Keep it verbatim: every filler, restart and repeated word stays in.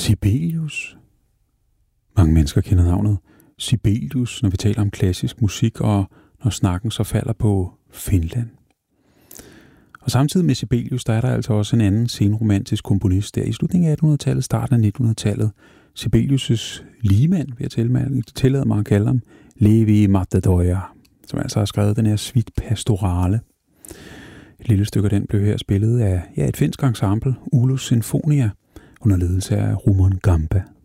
Sibelius. Mange mennesker kender navnet Sibelius, når vi taler om klassisk musik, og når snakken så falder på Finland. Og samtidig med Sibelius, der er der altså også en anden senromantisk komponist der i slutningen af attenhundredetallet, starten af nittenhundredetallet. Sibelius' ligemand, vil jeg tillade mig at kalde ham, Levi Matador, som altså har skrevet den her suite pastorale. Et lille stykke af den blev her spillet af ja, et finsk ensemble, Ulos Sinfonia, under ledelse af Rumon Gamba.